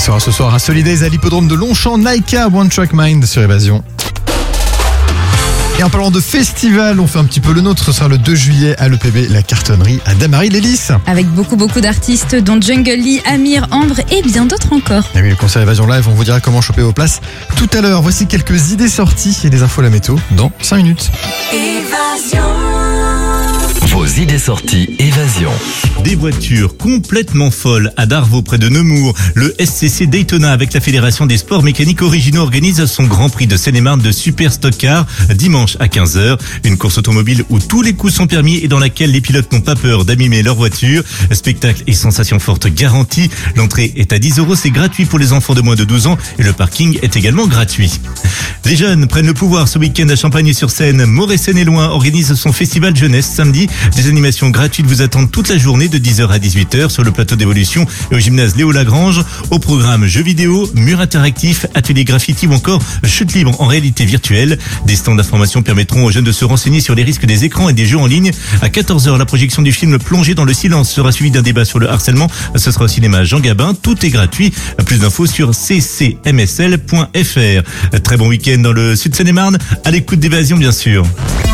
sera ce soir à Solidays à l'hippodrome de Longchamp, Naika, One Track Mind sur Évasion. Et en parlant de festival, on fait un petit peu le nôtre. Ce sera le 2 juillet à l'EPB, la cartonnerie à Damary-Lélis. Avec beaucoup d'artistes, dont Jungle Lee, Amir, Ambre et bien d'autres encore. Et oui, le concert Évasion Live, on vous dira comment choper vos places tout à l'heure. Voici quelques idées sorties et des infos à la météo dans 5 minutes. Évasion. Vos idées sorties Évasion. Des voitures complètement folles à Darvaux près de Nemours. Le SCC Daytona avec la Fédération des sports mécaniques originaux organise son Grand Prix de Seine-et-Marne de Super Stock Car dimanche à 15h. Une course automobile où tous les coups sont permis et dans laquelle les pilotes n'ont pas peur d'abîmer leur voiture. Spectacle et sensations fortes garanties. L'entrée est à 10 €, c'est gratuit pour les enfants de moins de 12 ans et le parking est également gratuit. Les jeunes prennent le pouvoir ce week-end à Champagny-sur-Seine. Moret-Seine-et-Loing organise son festival jeunesse samedi. Des animations gratuites vous attendent toute la journée de 10h à 18h sur le plateau d'Évolution et au gymnase Léo Lagrange. Au programme jeux vidéo, murs interactifs, ateliers graffiti ou encore chute libre en réalité virtuelle. Des stands d'information permettront aux jeunes de se renseigner sur les risques des écrans et des jeux en ligne. À 14h, la projection du film Plongé dans le silence sera suivie d'un débat sur le harcèlement. Ce sera au cinéma Jean Gabin. Tout est gratuit. Plus d'infos sur ccmsl.fr. Très bon week-end dans le sud Seine-et-Marne. À l'écoute d'Évasion, bien sûr.